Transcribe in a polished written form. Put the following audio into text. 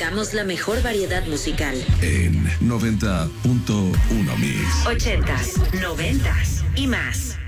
presentamos la mejor variedad musical. En 90.1 Mix. 80s, 90s y más.